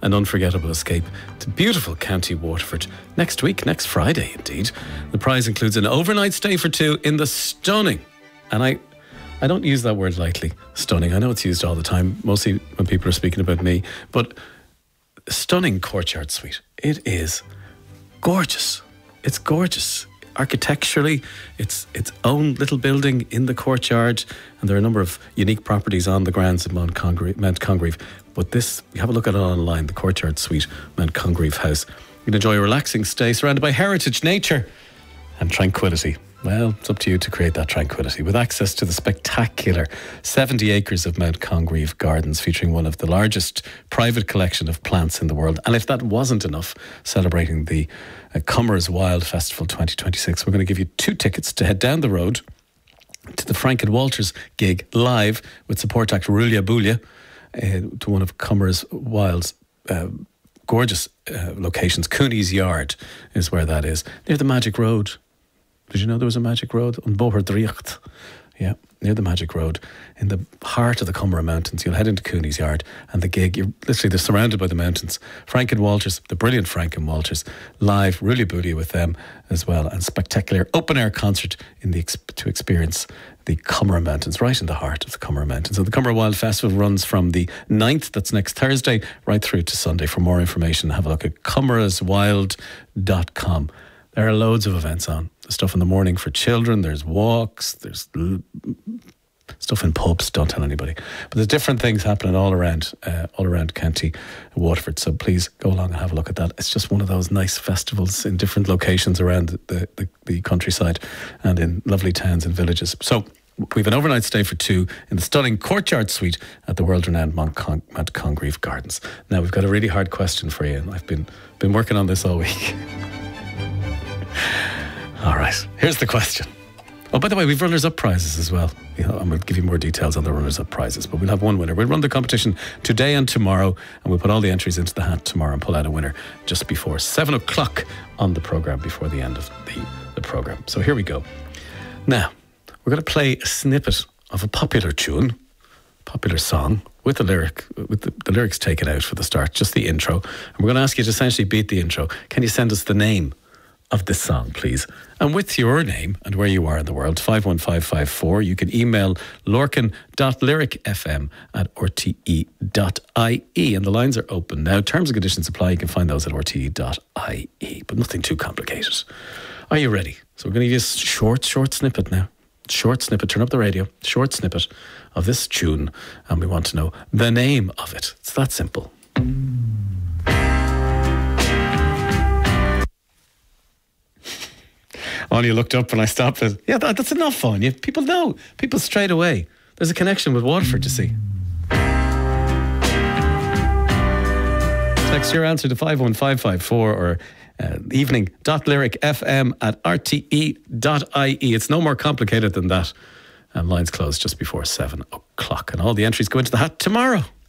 an unforgettable escape to beautiful County Waterford next week, next Friday indeed. The prize includes an overnight stay for two in the stunning, and I don't use that word lightly, stunning. I know it's used all the time, mostly when people are speaking about me, but stunning Courtyard Suite. It is gorgeous. It's gorgeous. Architecturally, it's its own little building in the courtyard, and there are a number of unique properties on the grounds of Mount Congreve. But this, you have a look at it online, the Courtyard Suite, Mount Congreve House. You can enjoy a relaxing stay surrounded by heritage, nature and tranquility. Well, it's up to you to create that tranquility with access to the spectacular 70 acres of Mount Congreve Gardens, featuring one of the largest private collection of plants in the world. And if that wasn't enough, celebrating the Cummers Wild Festival 2026, we're going to give you 2 tickets to head down the road to the Frank and Walters gig live with support act Rulia Boulia to one of Cummers Wild's gorgeous locations. Cooney's Yard is where that is, near the Magic Road. Did you know there was a Magic Road? On Boherdriecht. Yeah, near the Magic Road, in the heart of the Cumra Mountains. You'll head into Cooney's Yard, and the gig, they're surrounded by the mountains. Frank and Walters, the brilliant Frank and Walters, live, really booty with them as well, and spectacular open-air concert to experience the Cumra Mountains, right in the heart of the Cumra Mountains. And the Cumra Wild Festival runs from the 9th, that's next Thursday, right through to Sunday. For more information, have a look at cumraswild.com. There are loads of events on. There's stuff in the morning for children, there's walks, there's stuff in pubs, don't tell anybody. But there's different things happening all around County Waterford. So please go along and have a look at that. It's just one of those nice festivals in different locations around the countryside and in lovely towns and villages. So we've an overnight stay for 2 in the stunning Courtyard Suite at the world-renowned Mount Congreve Gardens. Now, we've got a really hard question for you, and I've been working on this all week. All right, here's the question. Oh, by the way, we've runners-up prizes as well. I'm going to give you more details on the runners-up prizes, but we'll have one winner. We'll run the competition today and tomorrow, and we'll put all the entries into the hat tomorrow and pull out a winner just before 7 o'clock on the programme, before the end of the programme. So here we go. Now, we're going to play a snippet of a popular tune, popular song, with the lyrics taken out for the start, just the intro. And we're going to ask you to essentially beat the intro. Can you send us the name of this song, please? And with your name and where you are in the world, 51554. You can email lorcan.lyricfm@rte.ie, and the lines are open now. Terms and conditions apply. You can find those at rte.ie, but nothing too complicated. Are you ready? So we're going to give you a short snippet now. Short snippet, turn up the radio. Short snippet of this tune, and we want to know the name of it. It's that simple. Oh, you looked up when I stopped it. Yeah, that's enough on you. People know. People straight away. There's a connection with Waterford, you see. Text your answer to 51554 or evening.lyricfm@rte.ie. It's no more complicated than that. And lines close just before 7 o'clock. And all the entries go into the hat tomorrow.